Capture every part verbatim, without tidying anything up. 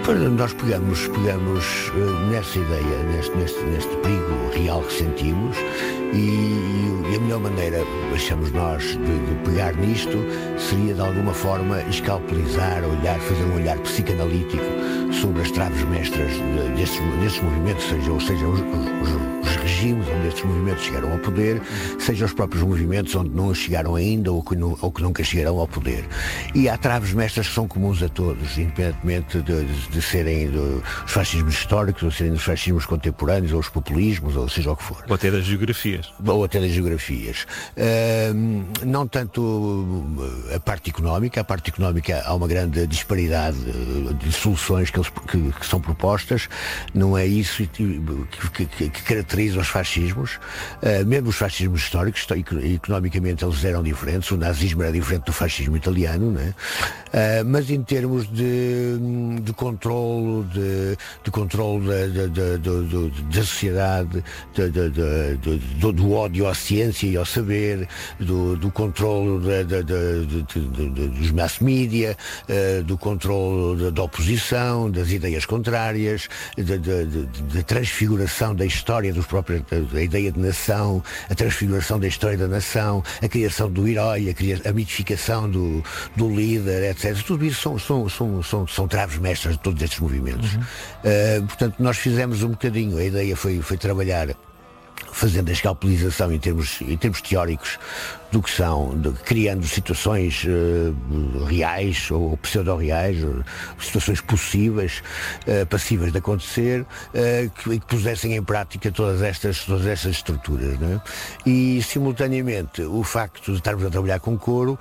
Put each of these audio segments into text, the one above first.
Nós pegamos, pegamos uh, nessa ideia, neste, neste, neste perigo real que sentimos e, e a melhor maneira, achamos nós, de, de pegar nisto seria de alguma forma escalpelizar, olhar, fazer um olhar psicanalítico sobre as traves mestras de, desses, desses movimentos, seja, ou seja, os, os, os regimes onde estes movimentos chegaram ao poder, seja os próprios movimentos onde não chegaram ainda ou que, não, ou que nunca chegarão ao poder. E há traves mestras que são comuns a todos, independentemente de, de, de serem do, os fascismos históricos, ou serem os fascismos contemporâneos, ou os populismos, ou seja o que for. Ou até das geografias. Ou até das geografias. Uh, não tanto a parte económica, a parte económica há uma grande disparidade de soluções que, eles, que, que são propostas, não é isso que, que, que, que caracteriza os fascismos, uh, mesmo os fascismos históricos, economicamente eles eram diferentes, o nazismo era diferente do fascismo italiano, né? Uh, mas em termos de, de controlo, de, de controlo da, da, da, da, da sociedade, da, da, da, do, do ódio à ciência e ao saber, do, do controlo da, da, da, de, de, de, dos mass media, uh, do controlo da, da oposição, das ideias contrárias, da, da, da transfiguração da história dos próprios, da, da ideia de nação, a transfiguração da história da nação, a criação do herói, a, cria, a mitificação do, do líder, etcétera. Tudo isso são, são, são, são, são traves mestras de todos estes movimentos. Uhum. Uh, portanto, nós fizemos um bocadinho, a ideia foi, foi trabalhar fazendo a escalpelização em termos, em termos teóricos do que são, de, criando situações uh, reais ou pseudo-reais, uh, situações possíveis, uh, passíveis de acontecer, uh, que, que pusessem em prática todas estas, todas estas estruturas, né? E simultaneamente o facto de estarmos a trabalhar com coro,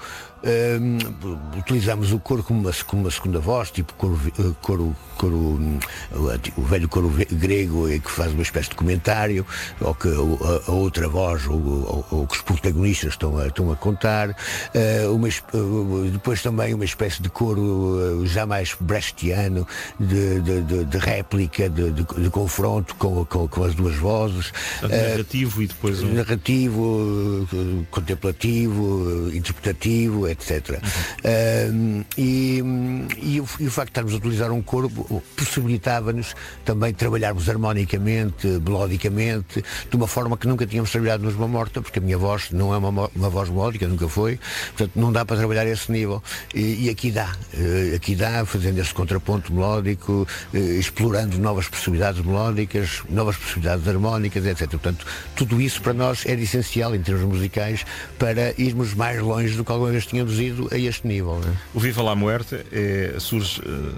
uh, utilizamos o coro como uma, como uma segunda voz, tipo coro, uh, coro, coro um, o velho coro grego que faz uma espécie de comentário, ou que a, a outra voz, ou, ou, ou que os protagonistas estão estão a contar, uh, uma, uh, depois também uma espécie de coro uh, já mais brechtiano, de, de, de, de réplica, de, de, de confronto com, com, com as duas vozes. Uh, narrativo e depois um... Narrativo, uh, contemplativo, uh, interpretativo, etcétera. Uhum. Uh, e, e, o, e o facto de estarmos a utilizar um coro possibilitava-nos também trabalharmos harmonicamente, melodicamente, de uma forma que nunca tínhamos trabalhado nos Mão Morta, porque a minha voz não é uma, uma voz melódica, nunca foi, portanto não dá para trabalhar a esse nível. E, e aqui dá, uh, aqui dá, fazendo esse contraponto melódico, uh, explorando novas possibilidades melódicas, novas possibilidades harmónicas, etcétera. Portanto, tudo isso para nós era essencial em termos musicais para irmos mais longe do que alguma vez tínhamos ido a este nível, né? O Viva la Muerte é, surge uh,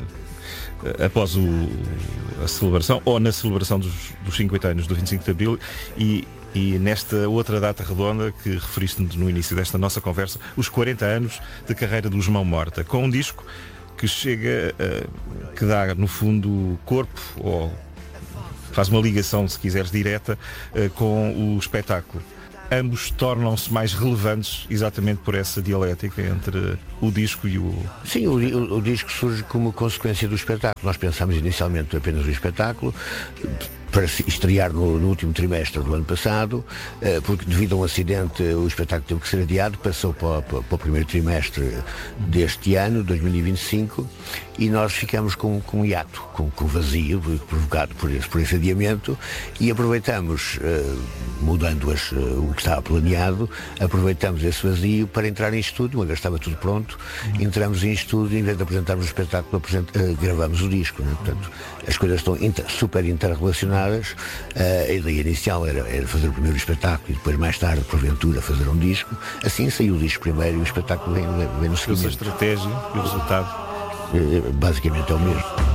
após o, a celebração, ou na celebração dos, dos cinquenta anos do vinte e cinco de Abril, e E nesta outra data redonda que referiste no início desta nossa conversa, os quarenta anos de carreira dos Mão Morta, com um disco que chega, uh, que dá no fundo corpo, ou faz uma ligação, se quiseres, direta uh, com o espetáculo. Ambos tornam-se mais relevantes exatamente por essa dialética entre o disco e o... Sim, o, o, o disco surge como consequência do espetáculo. Nós pensámos inicialmente apenas no espetáculo, para se estrear no, no último trimestre do ano passado, porque devido a um acidente o espetáculo teve que ser adiado, passou para, para, para o primeiro trimestre deste ano, dois mil e vinte e cinco, e nós ficamos com, com um hiato, com, com vazio provocado por esse, por esse adiamento, e aproveitamos, mudando as, o que estava planeado, aproveitamos esse vazio para entrar em estúdio, uma vez estava tudo pronto, entramos em estúdio, em vez de apresentarmos o espetáculo, apresent, gravamos o disco, né? Portanto, as coisas estão inter, super interrelacionadas. Uh, a ideia inicial era, era fazer o primeiro espetáculo e depois mais tarde, porventura, fazer um disco. Assim saiu o disco primeiro e o espetáculo vem, vem no seguimento. A estratégia e o resultado uh, basicamente é o mesmo.